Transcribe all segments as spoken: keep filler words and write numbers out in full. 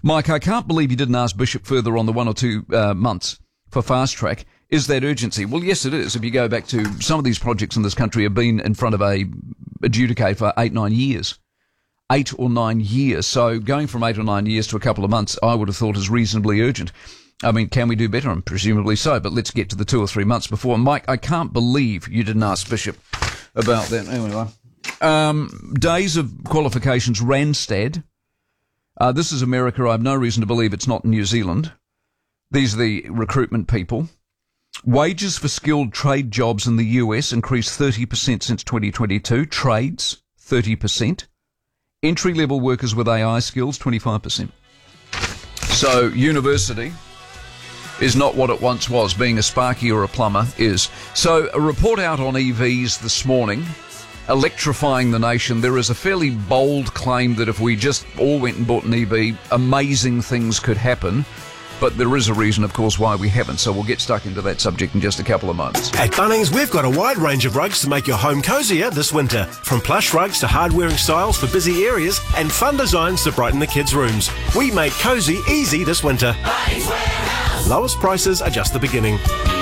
Mike, I can't believe you didn't ask Bishop further on the one or two uh, months for fast track. Is that urgency? Well, yes, it is. If you go back to some of these projects in this country have been in front of a adjudicator for eight, nine years. Eight or nine years. So going from eight or nine years to a couple of months, I would have thought is reasonably urgent. I mean, can we do better? And presumably so, but let's get to the two or three months before. Mike, I can't believe you didn't ask Bishop about that. Anyway, um, days of qualifications, Randstad. Uh, this is America. I have no reason to believe it's not New Zealand. These are the recruitment people. Wages for skilled trade jobs in the U S increased thirty percent since twenty twenty-two. Trades, thirty percent. Entry-level workers with A I skills, twenty-five percent. So university is not what it once was. Being a sparky or a plumber is. So a report out on E Vs this morning, electrifying the nation. There is a fairly bold claim that if we just all went and bought an E V, amazing things could happen. But there is a reason, of course, why we haven't. So we'll get stuck into that subject in just a couple of moments. At Bunnings, we've got a wide range of rugs to make your home cozier this winter. From plush rugs to hard-wearing styles for busy areas and fun designs to brighten the kids' rooms. We make cosy easy this winter. Lowest prices are just the beginning.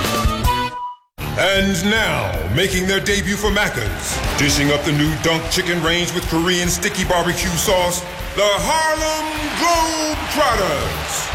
And now, making their debut for Macca's, dishing up the new Dunk Chicken range with Korean sticky barbecue sauce, the Harlem Globetrotters.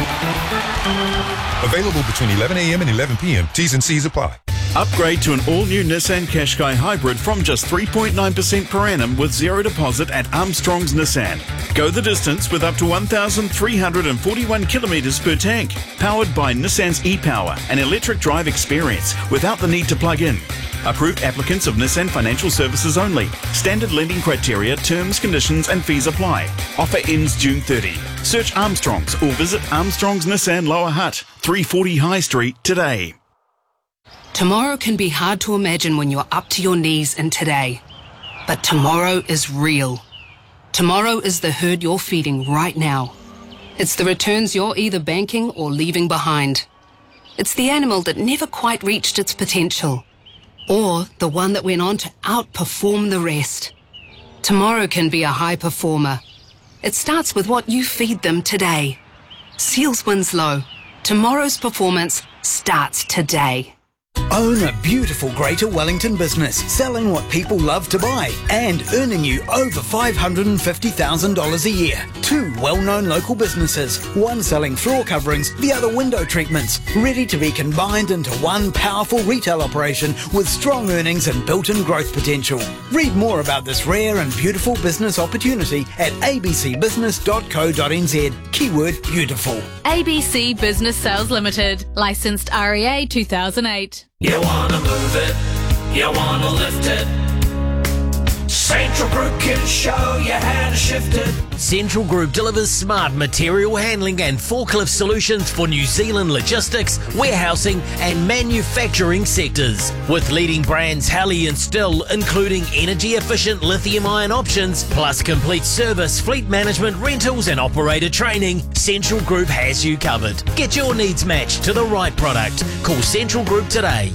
Available between eleven a.m. and eleven p.m. T's and C's apply. Upgrade to an all-new Nissan Qashqai Hybrid from just three point nine percent per annum with zero deposit at Armstrong's Nissan. Go the distance with up to one thousand three hundred forty-one kilometres per tank. Powered by Nissan's e-Power, an electric drive experience without the need to plug in. Approved applicants of Nissan Financial Services only. Standard lending criteria, terms, conditions and fees apply. Offer ends June thirtieth. Search Armstrong's or visit Armstrong's Nissan Lower Hutt, three forty High Street today. Tomorrow can be hard to imagine when you're up to your knees in today. But tomorrow is real. Tomorrow is the herd you're feeding right now. It's the returns you're either banking or leaving behind. It's the animal that never quite reached its potential. Or the one that went on to outperform the rest. Tomorrow can be a high performer. It starts with what you feed them today. Seals Winslow. Tomorrow's performance starts today. Own a beautiful Greater Wellington business, selling what people love to buy and earning you over five hundred fifty thousand dollars a year. Two well-known local businesses, one selling floor coverings, the other window treatments, ready to be combined into one powerful retail operation with strong earnings and built-in growth potential. Read more about this rare and beautiful business opportunity at a b c business dot co dot n z. Keyword beautiful. A B C Business Sales Limited, licensed R E A two thousand eight. You wanna move it, you wanna lift it. Central Group can show you how to shift it. Central Group delivers smart material handling and forklift solutions for New Zealand logistics, warehousing and manufacturing sectors. With leading brands Halley and Still, including energy-efficient lithium-ion options, plus complete service, fleet management, rentals and operator training, Central Group has you covered. Get your needs matched to the right product. Call Central Group today.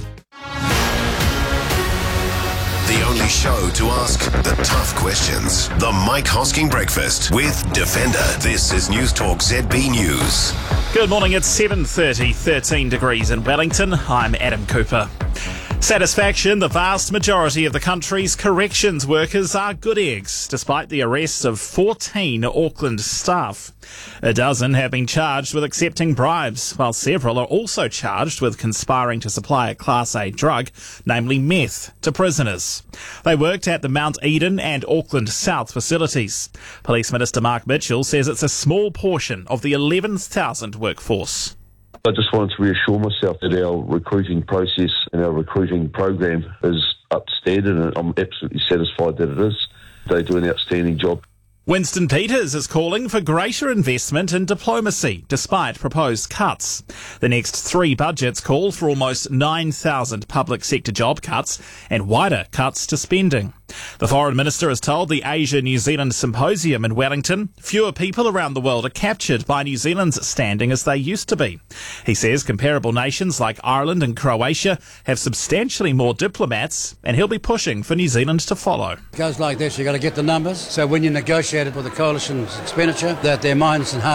The only show to ask the tough questions. The Mike Hosking Breakfast with Defender. This is News Talk Z B News. Good morning, it's seven thirty, thirteen degrees in Wellington. I'm Adam Cooper. Satisfaction, the vast majority of the country's corrections workers are good eggs, despite the arrests of fourteen Auckland staff. A dozen have been charged with accepting bribes, while several are also charged with conspiring to supply a Class A drug, namely meth, to prisoners. They worked at the Mount Eden and Auckland South facilities. Police Minister Mark Mitchell says it's a small portion of the eleven thousand workforce. I just wanted to reassure myself that our recruiting process and our recruiting program is up to standard, and I'm absolutely satisfied that it is. They do an outstanding job. Winston Peters is calling for greater investment in diplomacy, despite proposed cuts. The next three budgets call for almost nine thousand public sector job cuts and wider cuts to spending. The Foreign Minister has told the Asia-New Zealand Symposium in Wellington fewer people around the world are captured by New Zealand's standing as they used to be. He says comparable nations like Ireland and Croatia have substantially more diplomats, and he'll be pushing for New Zealand to follow. It goes like this: you've got to get the numbers, so when you negotiate it with the coalition's expenditure, that their minds and hearts